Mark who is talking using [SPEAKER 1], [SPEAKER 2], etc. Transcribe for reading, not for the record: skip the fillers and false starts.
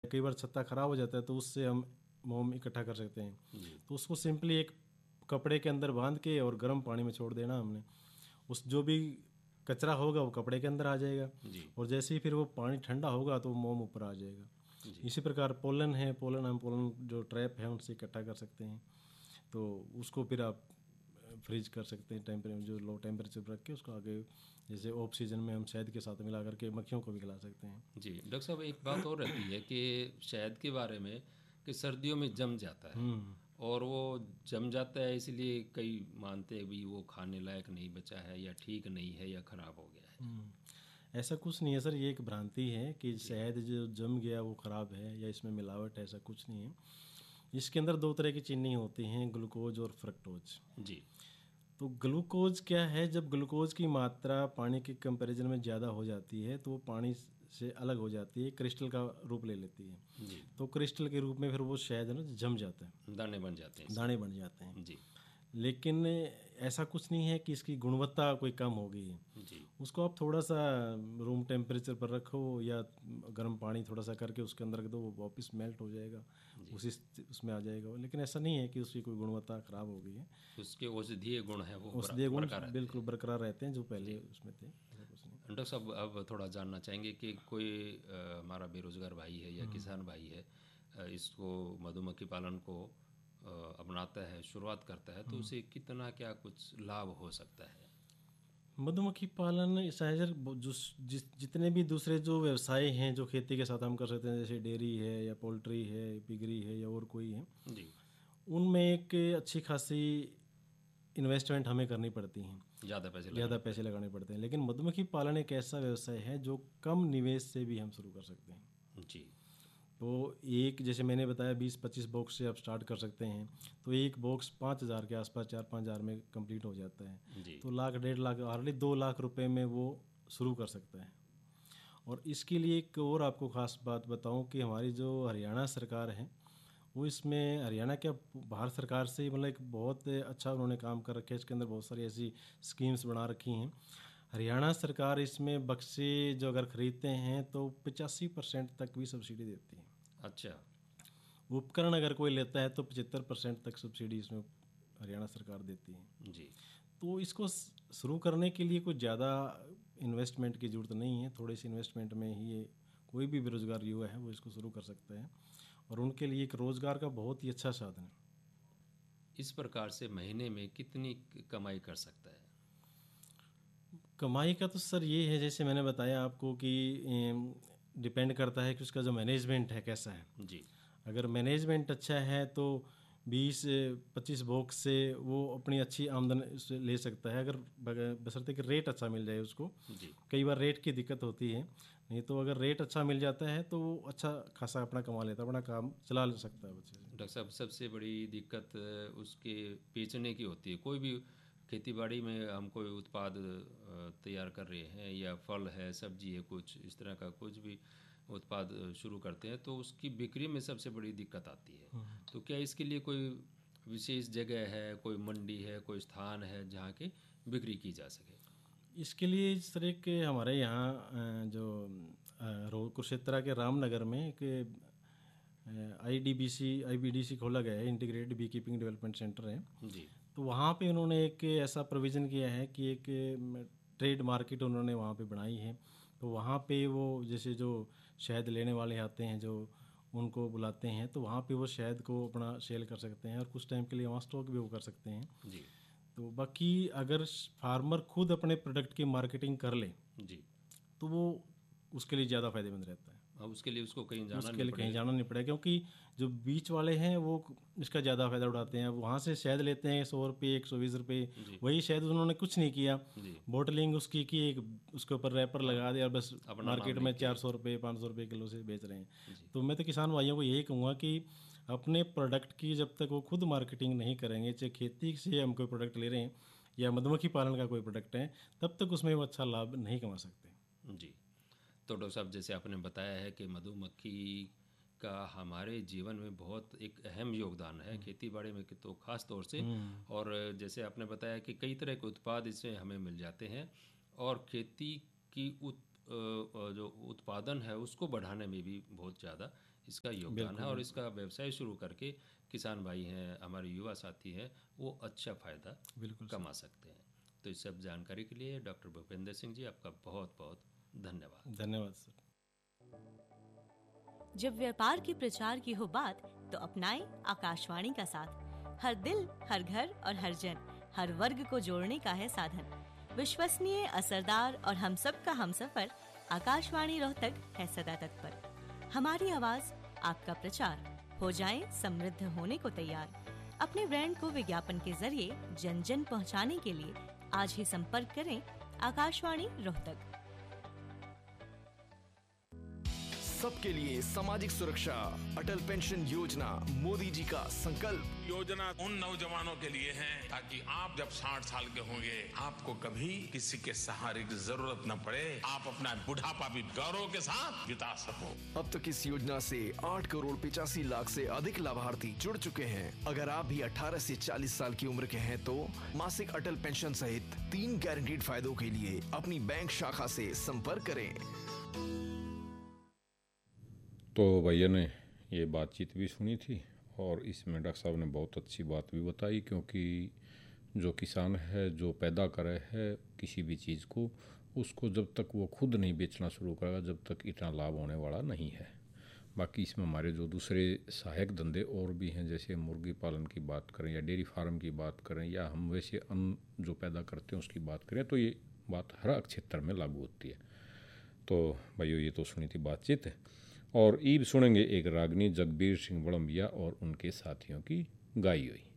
[SPEAKER 1] कई बार छत्ता ख़राब हो जाता है तो उससे हम मोम इकट्ठा कर सकते हैं। तो उसको सिंपली एक कपड़े के अंदर बांध के और गर्म पानी में छोड़ देना हमने, उस जो भी कचरा होगा वो कपड़े के अंदर आ जाएगा और जैसे ही फिर वो पानी ठंडा होगा तो मोम ऊपर आ जाएगा। इसी प्रकार पोलन है, पोलन जो ट्रैप है उनसे इकट्ठा कर सकते हैं, तो उसको फिर आप फ्रीज कर सकते हैं टेम्परेचर जो लो टेम्परेचर पर रख के उसको आगे जैसे ऑफ सीजन में हम शहद के साथ मिला करके मक्खियों को भी खिला सकते हैं।
[SPEAKER 2] जी डॉक्टर साहब, एक बात और रहती है कि शहद के बारे में कि सर्दियों में जम जाता है और वो जम जाता है, इसलिए कई मानते हैं भी वो खाने लायक नहीं बचा है या ठीक नहीं है या ख़राब हो गया है।
[SPEAKER 1] ऐसा कुछ नहीं है सर, ये एक भ्रांति है कि शहद जो जम गया वो ख़राब है या इसमें मिलावट है, ऐसा कुछ नहीं है। इसके अंदर दो तरह की चीनी होती हैं, ग्लूकोज और फ्रक्टोज।
[SPEAKER 2] जी।
[SPEAKER 1] तो ग्लूकोज क्या है, जब ग्लूकोज की मात्रा पानी के कंपैरिजन में ज़्यादा हो जाती है तो वो पानी से अलग हो जाती है, क्रिस्टल का रूप ले लेती है।
[SPEAKER 2] जी।
[SPEAKER 1] तो क्रिस्टल के रूप में फिर वो शहद है ना जम जाता है,
[SPEAKER 2] दाने बन जाते हैं।
[SPEAKER 1] दाने बन जाते हैं।
[SPEAKER 2] जी।
[SPEAKER 1] लेकिन ऐसा कुछ नहीं है कि इसकी गुणवत्ता कोई कम हो गई है।
[SPEAKER 2] जी।
[SPEAKER 1] उसको आप थोड़ा सा रूम टेम्परेचर पर रखो या गर्म पानी थोड़ा सा करके उसके अंदर रख दो, वो वापस मेल्ट हो जाएगा, उसी उसमें आ जाएगा वो। लेकिन ऐसा नहीं है कि उसकी कोई गुणवत्ता ख़राब हो गई है,
[SPEAKER 2] उसके औषधीय गुण है वो
[SPEAKER 1] औषधीय गुण
[SPEAKER 2] बरकरार
[SPEAKER 1] बिल्कुल बरकरार रहते हैं जो पहले उसमें थे, ऐसा कुछ नहीं।
[SPEAKER 2] डॉक्टर साहब, अब थोड़ा जानना चाहेंगे कि कोई हमारा बेरोजगार भाई है या किसान भाई है, इसको मधुमक्खी पालन को अपनाता है, शुरुआत करता है, तो उसे कितना क्या कुछ लाभ हो सकता है?
[SPEAKER 1] मधुमक्खी पालन शायद जितने भी दूसरे जो व्यवसाय हैं जो खेती के साथ हम कर सकते हैं, जैसे डेयरी है या पोल्ट्री है, पिगरी है या और कोई है,
[SPEAKER 2] जी।
[SPEAKER 1] उनमें एक अच्छी खासी इन्वेस्टमेंट हमें करनी पड़ती हैं, ज़्यादा पैसे लगाने पड़ते हैं। लेकिन मधुमक्खी पालन एक ऐसा व्यवसाय है जो कम निवेश से भी हम शुरू कर सकते हैं।
[SPEAKER 2] जी।
[SPEAKER 1] तो एक जैसे मैंने बताया 20-25 बॉक्स से आप स्टार्ट कर सकते हैं, तो एक बॉक्स 5,000 के आसपास 4-5 हज़ार में कंप्लीट हो जाता है।
[SPEAKER 2] जी।
[SPEAKER 1] तो लाख 1.5 लाख हार्डली 2 लाख रुपए में वो शुरू कर सकता है। और इसके लिए एक और आपको ख़ास बात बताऊं कि हमारी जो हरियाणा सरकार है वो इसमें, हरियाणा क्या भारत सरकार से ही मतलब एक बहुत अच्छा उन्होंने काम कर रखे है। इसके अंदर बहुत सारी ऐसी स्कीम्स बना रखी हैं। हरियाणा सरकार इसमें बक्से जो अगर ख़रीदते हैं तो 85% तक भी सब्सिडी देती है।
[SPEAKER 2] अच्छा।
[SPEAKER 1] उपकरण अगर कोई लेता है तो 75% तक सब्सिडी इसमें हरियाणा सरकार देती है।
[SPEAKER 2] जी।
[SPEAKER 1] तो इसको शुरू करने के लिए कुछ ज़्यादा इन्वेस्टमेंट की ज़रूरत नहीं है, थोड़ी सी इन्वेस्टमेंट में ही ये कोई भी बेरोजगार युवा है वो इसको शुरू कर सकता है और उनके लिए एक रोज़गार का बहुत ही अच्छा साधन है।
[SPEAKER 2] इस प्रकार से महीने में कितनी कमाई कर सकता है?
[SPEAKER 1] कमाई का तो सर ये है, जैसे मैंने बताया आपको कि डिपेंड करता है कि उसका जो मैनेजमेंट है कैसा है।
[SPEAKER 2] जी।
[SPEAKER 1] अगर मैनेजमेंट अच्छा है तो 20-25 बॉक्स से वो अपनी अच्छी आमदन उससे ले सकता है, अगर बशर्ते कि रेट अच्छा मिल जाए उसको।
[SPEAKER 2] जी।
[SPEAKER 1] कई बार रेट की दिक्कत होती है, नहीं तो अगर रेट अच्छा मिल जाता है तो वो अच्छा खासा अपना कमा लेता है, अपना काम चला ले सकता है अच्छे से।
[SPEAKER 2] डॉक्टर साहब, सबसे बड़ी दिक्कत उसके बेचने की होती है। कोई भी खेती बाड़ी में हम कोई उत्पाद तैयार कर रहे हैं या फल है, सब्जी है, कुछ इस तरह का कुछ भी उत्पाद शुरू करते हैं तो उसकी बिक्री में सबसे बड़ी दिक्कत आती है। तो क्या इसके लिए कोई विशेष जगह है, कोई मंडी है, कोई स्थान है जहाँ की बिक्री की जा सके?
[SPEAKER 1] इसके लिए सर एक हमारे यहाँ जो कुरुक्षेत्र के रामनगर में एक IBDC खोला गया है, integrated B keeping development centre है।
[SPEAKER 2] जी।
[SPEAKER 1] तो वहाँ पे उन्होंने एक ऐसा प्रोविज़न किया है कि एक ट्रेड मार्केट उन्होंने वहाँ पे बनाई है। तो वहाँ पे वो जैसे जो शहद लेने वाले आते हैं जो उनको बुलाते हैं तो वहाँ पे वो शहद को अपना सेल कर सकते हैं और कुछ टाइम के लिए वहाँ स्टॉक भी वो कर सकते हैं।
[SPEAKER 2] जी।
[SPEAKER 1] तो बाकी अगर फार्मर खुद अपने प्रोडक्ट की मार्केटिंग कर ले
[SPEAKER 2] जी।
[SPEAKER 1] तो वो उसके लिए ज़्यादा फायदेमंद रहता है।
[SPEAKER 2] अब उसके लिए उसको कहीं जाना
[SPEAKER 1] उसके
[SPEAKER 2] नहीं
[SPEAKER 1] लिए कहीं
[SPEAKER 2] पड़ेगा।
[SPEAKER 1] जाना नहीं पड़ेगा क्योंकि जो बीच वाले हैं वो इसका ज़्यादा फायदा उठाते हैं। वहाँ से शहद लेते हैं 100 रुपये 120 रुपये, वही शहद उन्होंने कुछ नहीं किया,
[SPEAKER 2] जी।
[SPEAKER 1] बोटलिंग उसकी की, एक उसके ऊपर रैपर लगा दिया और बस
[SPEAKER 2] अपना
[SPEAKER 1] मार्केट
[SPEAKER 2] नाम
[SPEAKER 1] में
[SPEAKER 2] लिख के।
[SPEAKER 1] 400 रुपये 500 रुपये किलो से बेच रहे हैं।
[SPEAKER 2] जी।
[SPEAKER 1] तो मैं तो किसान भाइयों को यही कहूँगा कि अपने प्रोडक्ट की जब तक वो खुद मार्केटिंग नहीं करेंगे, चाहे खेती से हम कोई प्रोडक्ट ले रहे हैं या मधुमक्खी पालन का कोई प्रोडक्ट है, तब तक उसमें वो अच्छा लाभ नहीं कमा सकते।
[SPEAKER 2] जी। तो डॉक्टर साहब, जैसे आपने बताया है कि मधुमक्खी का हमारे जीवन में बहुत एक अहम योगदान है, खेती बाड़ी में तो खास तौर से। और जैसे आपने बताया कि कई तरह के उत्पाद इससे हमें मिल जाते हैं और खेती की जो उत्पादन है उसको बढ़ाने में भी बहुत ज़्यादा इसका योगदान है। और इसका व्यवसाय शुरू करके किसान भाई हैं, हमारे युवा साथी हैं, वो अच्छा फ़ायदा कमा सकते हैं। तो इस सब जानकारी के लिए डॉक्टर भूपेंद्र सिंह जी, आपका बहुत बहुत धन्यवाद।
[SPEAKER 1] धन्यवाद सर।
[SPEAKER 3] जब व्यापार के प्रचार की हो बात, तो अपनाएं आकाशवाणी का साथ। हर दिल, हर घर और हर जन, हर वर्ग को जोड़ने का है साधन। विश्वसनीय, असरदार और हम सब का हमसफर, आकाशवाणी रोहतक है सदा तत्पर। हमारी आवाज, आपका प्रचार, हो जाएं समृद्ध होने को तैयार। अपने ब्रांड को विज्ञापन के जरिए जन जन पहुंचाने के लिए आज ही संपर्क करें आकाशवाणी रोहतक।
[SPEAKER 4] सबके लिए सामाजिक सुरक्षा, अटल पेंशन योजना, मोदी जी का संकल्प।
[SPEAKER 5] योजना उन नौजवानों के लिए है ताकि आप जब 60 साल के होंगे, आपको कभी किसी के सहारे की जरूरत न पड़े, आप अपना बुढ़ापा भी गौरव के साथ बिता सको।
[SPEAKER 4] अब तक इस योजना से 8 करोड़ 85 लाख से अधिक लाभार्थी जुड़ चुके हैं। अगर आप भी 18 से 40 साल की उम्र के हैं तो मासिक अटल पेंशन सहित 3 गारंटीड फायदों के लिए अपनी बैंक शाखा से संपर्क करें।
[SPEAKER 6] तो भैया ने ये बातचीत भी सुनी थी और इसमें डॉक्टर साहब ने बहुत अच्छी बात भी बताई, क्योंकि जो किसान है, जो पैदा करे है किसी भी चीज़ को, उसको जब तक वो खुद नहीं बेचना शुरू करेगा, जब तक इतना लाभ होने वाला नहीं है। बाकी इसमें हमारे जो दूसरे सहायक धंधे और भी हैं, जैसे मुर्गी पालन की बात करें या डेयरी फार्म की बात करें, या हम वैसे अन्न जो पैदा करते हैं उसकी बात करें, तो ये बात हर क्षेत्र में लागू होती है। तो भाइयों, ये तो सुनी थी बातचीत, और ईब सुनेंगे एक रागनी जगबीर सिंह बड़म्बिया और उनके साथियों की गाई हुई।